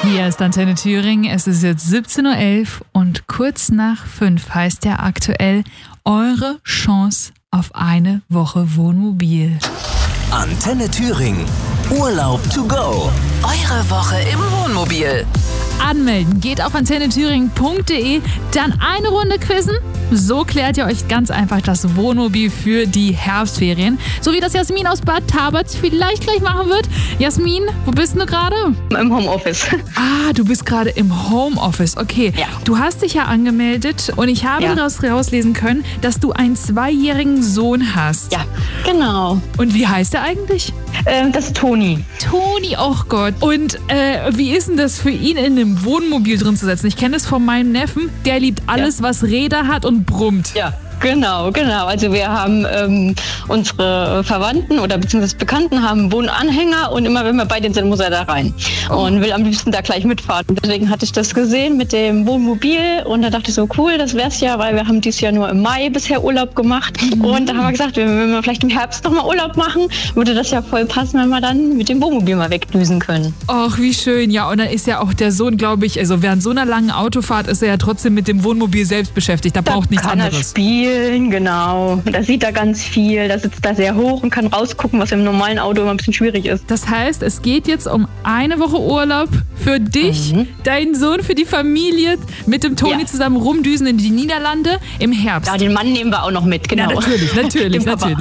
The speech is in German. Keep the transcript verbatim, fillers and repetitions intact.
Hier ist Antenne Thüringen, es ist jetzt siebzehn Uhr elf und kurz nach fünf heißt ja aktuell eure Chance auf eine Woche Wohnmobil. Antenne Thüringen, Urlaub to go. Eure Woche im Wohnmobil. Anmelden geht auf antenne thüringen punkt de, dann eine Runde quizzen. So klärt ihr euch ganz einfach das Wohnmobil für die Herbstferien. So wie das Jasmin aus Bad Taberz vielleicht gleich machen wird. Jasmin, wo bist du gerade? Im Homeoffice. Ah, du bist gerade im Homeoffice. Okay. Ja. Du hast dich ja angemeldet und ich habe Ja. daraus rauslesen können, dass du einen zweijährigen Sohn hast. Ja, genau. Und wie heißt er eigentlich? Ähm, das ist Toni. Toni, oh Gott. Und äh, wie ist denn das für ihn, in einem Wohnmobil drin zu setzen? Ich kenne es von meinem Neffen, der liebt alles, ja. was Räder hat und brummt. Ja. Genau, genau. Also wir haben ähm, unsere Verwandten oder beziehungsweise Bekannten haben einen Wohnanhänger und immer wenn wir bei denen sind, muss er da rein Oh. und will am liebsten da gleich mitfahren. Und deswegen hatte ich das gesehen mit dem Wohnmobil und da dachte ich so, cool, das wär's ja, weil wir haben dieses Jahr nur im Mai bisher Urlaub gemacht. Mhm. Und da haben wir gesagt, wenn, wenn wir vielleicht im Herbst nochmal Urlaub machen, würde das ja voll passen, wenn wir dann mit dem Wohnmobil mal wegdüsen können. Ach, wie schön. Ja, und dann ist ja auch der Sohn, glaube ich, also während so einer langen Autofahrt ist er ja trotzdem mit dem Wohnmobil selbst beschäftigt. Da braucht nichts kann anderes. Er spielen, genau. Da sieht er ganz viel. Da sitzt er sehr hoch und kann rausgucken, was im normalen Auto immer ein bisschen schwierig ist. Das heißt, es geht jetzt um eine Woche Urlaub für dich, Mhm. deinen Sohn, für die Familie, mit dem Toni Ja. zusammen rumdüsen in die Niederlande im Herbst. Ja, den Mann nehmen wir auch noch mit, genau. Ja, natürlich, natürlich, Den Papa. natürlich.